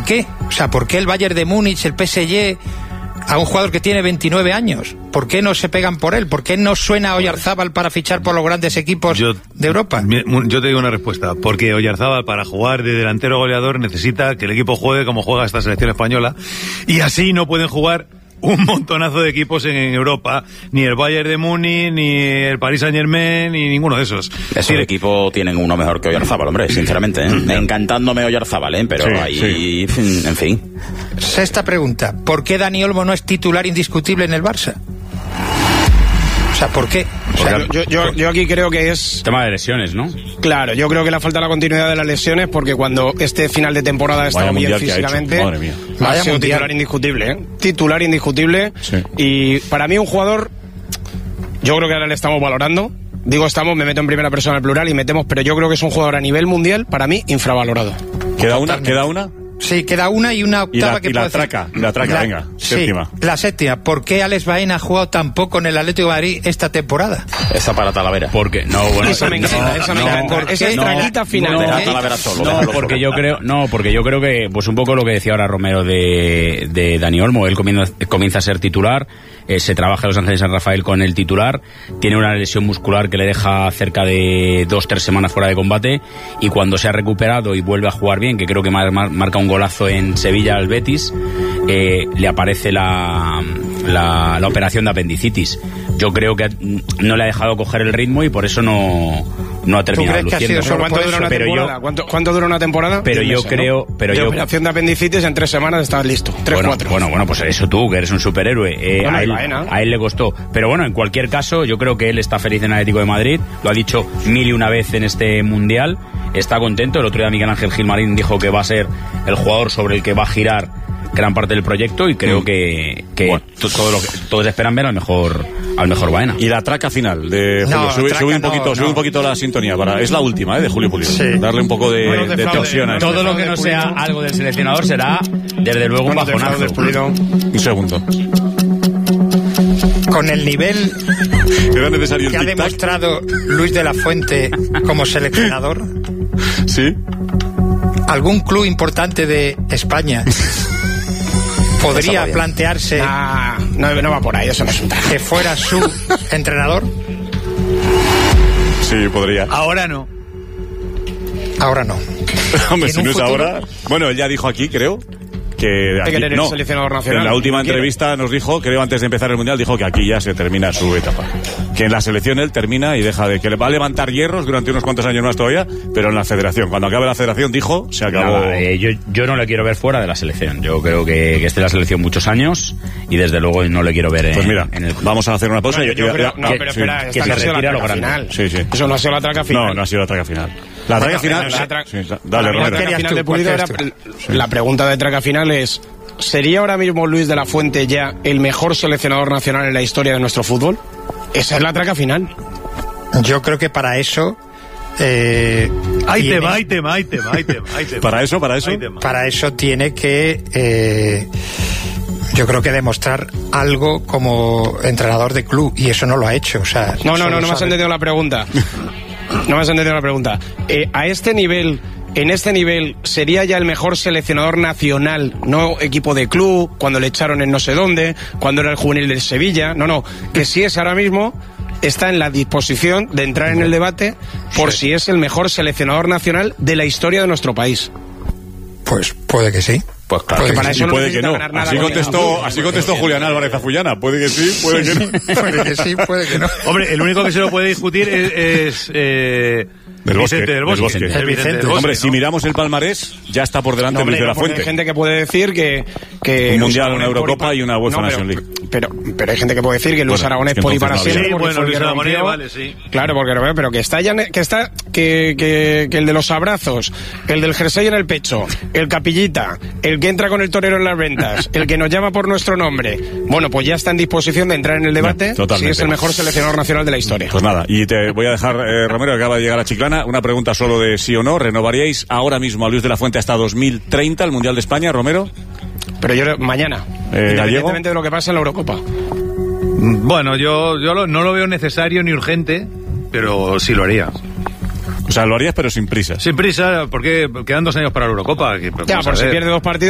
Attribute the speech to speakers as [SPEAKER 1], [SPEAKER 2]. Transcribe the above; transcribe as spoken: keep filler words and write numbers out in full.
[SPEAKER 1] qué? O sea, ¿por qué el Bayern de Múnich, el P S G, a un jugador que tiene veintinueve años? ¿Por qué no se pegan por él? ¿Por qué no suena Oyarzábal para fichar por los grandes equipos yo, de Europa?
[SPEAKER 2] Yo te digo una respuesta. Porque Oyarzábal, para jugar de delantero goleador, necesita que el equipo juegue como juega esta selección española. Y así no pueden jugar un montonazo de equipos en Europa, ni el Bayern de Múnich, ni el Paris Saint-Germain, ni ninguno de esos.
[SPEAKER 3] Esos sí. equipos tienen uno mejor que Oyarzábal, hombre, sinceramente, ¿eh? Encantándome Oyarzábal, ¿eh? Pero sí, ahí, sí. en fin.
[SPEAKER 1] Sexta pregunta, ¿por qué Dani Olmo no es titular indiscutible en el Barça? O sea, ¿por qué? O sea,
[SPEAKER 4] yo, yo, yo aquí creo que es...
[SPEAKER 5] tema de lesiones, ¿no?
[SPEAKER 4] Claro, yo creo que le falta la continuidad de las lesiones, porque cuando este final de temporada ha estado bien físicamente,
[SPEAKER 5] madre mía,
[SPEAKER 4] ha
[SPEAKER 1] Vaya
[SPEAKER 4] sido
[SPEAKER 1] mundial.
[SPEAKER 4] titular indiscutible, ¿eh? Titular indiscutible.
[SPEAKER 5] Sí.
[SPEAKER 4] Y para mí un jugador, yo creo que ahora le estamos valorando. Digo estamos, me meto en primera persona al plural y metemos, pero yo creo que es un jugador a nivel mundial, para mí, infravalorado.
[SPEAKER 5] ¿Queda una? ¿Queda una?
[SPEAKER 1] Sí, queda una y una octava
[SPEAKER 5] y la,
[SPEAKER 1] que
[SPEAKER 5] y la
[SPEAKER 1] puedo
[SPEAKER 5] traca,
[SPEAKER 1] decir.
[SPEAKER 5] y la traca,
[SPEAKER 1] La,
[SPEAKER 5] venga,
[SPEAKER 1] sí,
[SPEAKER 5] séptima.
[SPEAKER 1] La séptima. ¿Por qué Alex Baena ha jugado tan poco en el Atlético de Madrid esta temporada?
[SPEAKER 3] Esa para Talavera.
[SPEAKER 5] Porque no, bueno,
[SPEAKER 4] Esa me encanta, esa me encanta. Esa es
[SPEAKER 1] no,
[SPEAKER 4] traquita final.
[SPEAKER 3] No,
[SPEAKER 4] Deja
[SPEAKER 3] a Talavera solo.
[SPEAKER 5] No,
[SPEAKER 3] déjalo
[SPEAKER 5] porque
[SPEAKER 3] solo.
[SPEAKER 5] yo creo, no, porque yo creo que, pues un poco lo que decía ahora Romero de, de Dani Olmo, él comienza, comienza a ser titular, eh, se trabaja en Los Ángeles San Rafael con el titular, tiene una lesión muscular que le deja cerca de dos, tres semanas fuera de combate, y cuando se ha recuperado y vuelve a jugar bien, que creo que mar, mar, marca un golazo en Sevilla al Betis, eh, le aparece la, la, la operación de apendicitis. Yo creo que no le ha dejado coger el ritmo y por eso no, no ha terminado luciendo.
[SPEAKER 4] ¿Cuánto dura una
[SPEAKER 5] pero
[SPEAKER 4] temporada?
[SPEAKER 5] yo,
[SPEAKER 4] ¿Cuánto, ¿Cuánto dura una temporada?
[SPEAKER 5] Pero yo
[SPEAKER 4] meses,
[SPEAKER 5] creo,
[SPEAKER 4] ¿no?
[SPEAKER 5] pero
[SPEAKER 4] de
[SPEAKER 5] yo
[SPEAKER 4] operación de apendicitis en tres semanas estás listo. Tres,
[SPEAKER 5] bueno,
[SPEAKER 4] cuatro.
[SPEAKER 5] bueno, bueno, pues eso tú, que eres un superhéroe. Eh,
[SPEAKER 4] Bueno,
[SPEAKER 5] a, él,
[SPEAKER 4] Baena.
[SPEAKER 5] a él le costó. Pero bueno, en cualquier caso, yo creo que él está feliz en Atlético de Madrid. Lo ha dicho mil y una vez en este mundial. Está contento. El otro día Miguel Ángel Gilmarín dijo que va a ser el jugador sobre el que va a girar gran parte del proyecto, y creo mm. que, que bueno. todo lo que todos esperan ver al mejor al mejor Baena.
[SPEAKER 6] Y la traca final de Julio,
[SPEAKER 1] no,
[SPEAKER 6] sube,
[SPEAKER 1] traca
[SPEAKER 6] sube un poquito,
[SPEAKER 1] no,
[SPEAKER 6] sube
[SPEAKER 1] no.
[SPEAKER 6] un poquito la sintonía para, es la última, ¿eh? De Julio Pulido.
[SPEAKER 1] Sí.
[SPEAKER 6] Darle un poco de,
[SPEAKER 4] Bueno,
[SPEAKER 6] de
[SPEAKER 4] defraude,
[SPEAKER 6] tensión a esto.
[SPEAKER 5] Todo lo que no sea algo del seleccionador será desde luego un
[SPEAKER 4] Bueno,
[SPEAKER 5] bajonazo.
[SPEAKER 4] Pulido.
[SPEAKER 6] Un segundo.
[SPEAKER 1] Con el nivel
[SPEAKER 6] Era necesario el
[SPEAKER 1] que ha
[SPEAKER 6] tic-tac.
[SPEAKER 1] demostrado Luis de la Fuente como seleccionador,
[SPEAKER 6] Sí.
[SPEAKER 1] ¿algún club importante de España podría plantearse
[SPEAKER 4] Nah, no, no va por ahí, eso no es un traje.
[SPEAKER 1] que fuera su entrenador?
[SPEAKER 6] Sí, podría.
[SPEAKER 2] Ahora no.
[SPEAKER 1] Ahora no.
[SPEAKER 6] Hombre,
[SPEAKER 1] ¿En
[SPEAKER 6] si
[SPEAKER 1] un
[SPEAKER 6] no es
[SPEAKER 1] futuro?
[SPEAKER 6] ahora. Bueno, él ya dijo aquí, creo, que
[SPEAKER 4] Hay
[SPEAKER 6] aquí,
[SPEAKER 4] que tener
[SPEAKER 6] no,
[SPEAKER 4] el seleccionador nacional.
[SPEAKER 6] en la última
[SPEAKER 4] No quiere.
[SPEAKER 6] entrevista nos dijo, creo antes de empezar el mundial, dijo que aquí ya se termina su etapa. Que en la selección él termina y deja de que le va a levantar hierros durante unos cuantos años más todavía, pero en la federación, cuando acabe la federación, dijo, se acabó.
[SPEAKER 5] Nada, eh, yo, yo no le quiero ver fuera de la selección. Yo creo que, que esté en la selección muchos años y desde luego no le quiero ver en,
[SPEAKER 6] Pues mira,
[SPEAKER 5] en el...
[SPEAKER 6] vamos a hacer una pausa.
[SPEAKER 4] Bueno,
[SPEAKER 6] y-
[SPEAKER 4] yo
[SPEAKER 6] y-
[SPEAKER 4] creo-
[SPEAKER 6] y-
[SPEAKER 4] no,
[SPEAKER 6] que-
[SPEAKER 4] pero
[SPEAKER 6] sí.
[SPEAKER 4] espera,
[SPEAKER 5] que
[SPEAKER 4] esta
[SPEAKER 5] se
[SPEAKER 4] no ha sido la
[SPEAKER 5] retira lo
[SPEAKER 4] traca
[SPEAKER 5] grande.
[SPEAKER 4] final.
[SPEAKER 6] Sí, sí.
[SPEAKER 4] Eso no ha sido la traca final.
[SPEAKER 6] No, no ha sido la traca final. La traca
[SPEAKER 4] Bueno,
[SPEAKER 6] final.
[SPEAKER 4] la tra-
[SPEAKER 6] sí, sí,
[SPEAKER 4] Para
[SPEAKER 6] dale,
[SPEAKER 4] mí la
[SPEAKER 6] Romero.
[SPEAKER 4] traca final de
[SPEAKER 1] tú?
[SPEAKER 4] Pulido
[SPEAKER 1] ¿Cuál
[SPEAKER 4] era,
[SPEAKER 1] querías
[SPEAKER 4] la pregunta de traca final es: ¿sería ahora mismo Luis de la Fuente ya el mejor seleccionador nacional en la historia de nuestro fútbol? Esa es la traca final.
[SPEAKER 1] Yo creo que para eso eh,
[SPEAKER 2] Hay
[SPEAKER 1] tiene,
[SPEAKER 2] tema, hay tema, hay tema, hay tema, hay tema.
[SPEAKER 6] Para eso, para eso.
[SPEAKER 2] Hay tema.
[SPEAKER 1] para eso tiene que eh, yo creo que demostrar algo como entrenador de club, y eso no lo ha hecho. O sea,
[SPEAKER 4] No, no,
[SPEAKER 1] solo
[SPEAKER 4] no, no me has
[SPEAKER 1] sabe-
[SPEAKER 4] entendido la pregunta. No me has entendido la pregunta. Eh, a este nivel, en este nivel, ¿sería ya el mejor seleccionador nacional, no equipo de club, cuando le echaron en no sé dónde, cuando era el juvenil del Sevilla? No, no, que si es ahora mismo, está en la disposición de entrar en el debate por si es el mejor seleccionador nacional de la historia de nuestro país.
[SPEAKER 1] Pues puede que sí.
[SPEAKER 3] Pues claro.
[SPEAKER 1] Puede
[SPEAKER 4] Que para
[SPEAKER 1] que
[SPEAKER 4] eso
[SPEAKER 6] Y
[SPEAKER 4] no
[SPEAKER 6] puede que
[SPEAKER 4] necesita
[SPEAKER 6] no.
[SPEAKER 4] ganar nada
[SPEAKER 6] Así
[SPEAKER 4] con
[SPEAKER 6] contestó,
[SPEAKER 4] el-
[SPEAKER 6] así contestó Julián Álvarez Afullana. Puede que sí, puede que no.
[SPEAKER 1] Puede que sí, puede que no.
[SPEAKER 2] Hombre, el único que se lo puede discutir es, es eh,
[SPEAKER 6] Del Bosque,
[SPEAKER 2] Vicente del
[SPEAKER 6] del
[SPEAKER 2] Bosque.
[SPEAKER 6] Bosque.
[SPEAKER 2] El Vicente
[SPEAKER 1] Vicente.
[SPEAKER 2] del Bosque,
[SPEAKER 6] Hombre,
[SPEAKER 2] ¿no?
[SPEAKER 6] si miramos el palmarés, ya está por delante
[SPEAKER 4] No, hombre,
[SPEAKER 6] Luis de la
[SPEAKER 4] no, porque
[SPEAKER 6] Fuente.
[SPEAKER 4] hay gente que puede decir que... que
[SPEAKER 6] Un
[SPEAKER 4] Luis
[SPEAKER 6] mundial,
[SPEAKER 4] Aragonés
[SPEAKER 6] una Eurocopa
[SPEAKER 4] por-
[SPEAKER 6] y una UEFA
[SPEAKER 4] No,
[SPEAKER 6] Nation
[SPEAKER 4] pero,
[SPEAKER 6] League.
[SPEAKER 4] Pero, pero hay gente que puede decir que Luis
[SPEAKER 6] Bueno,
[SPEAKER 4] Aragonés
[SPEAKER 6] es que
[SPEAKER 4] por y para
[SPEAKER 6] entonces no
[SPEAKER 4] siempre.
[SPEAKER 2] había.
[SPEAKER 4] porque
[SPEAKER 2] Sí,
[SPEAKER 4] fue
[SPEAKER 2] bueno,
[SPEAKER 4] el que
[SPEAKER 2] Luis Aragonés,
[SPEAKER 4] rompió.
[SPEAKER 2] vale, sí.
[SPEAKER 4] Claro, porque pero que está ya que está que, que, que el de los abrazos, el del jersey en el pecho, el capillita, el que entra con el torero en las ventas, el que nos llama por nuestro nombre. Bueno, pues ya está en disposición de entrar en el debate
[SPEAKER 6] No, totalmente.
[SPEAKER 4] si es el mejor seleccionador nacional de la historia.
[SPEAKER 6] Pues nada, y te voy a dejar, eh, Romero, que acaba de llegar a Chiclana, una pregunta solo de sí o no. ¿Renovaríais ahora mismo a Luis de la Fuente hasta dos mil treinta, el Mundial de España, Romero?
[SPEAKER 4] Pero yo mañana,
[SPEAKER 6] Eh,
[SPEAKER 4] independientemente
[SPEAKER 6] Gallego.
[SPEAKER 4] de lo que pase en la Eurocopa.
[SPEAKER 2] Bueno, yo, yo lo- no lo veo necesario ni urgente, pero sí lo haría.
[SPEAKER 6] O sea, lo harías pero sin prisa.
[SPEAKER 2] Sin prisa, porque quedan dos años para la Eurocopa. Que,
[SPEAKER 4] Ya,
[SPEAKER 2] vamos a
[SPEAKER 4] por si
[SPEAKER 2] ver.
[SPEAKER 4] pierde dos partidos.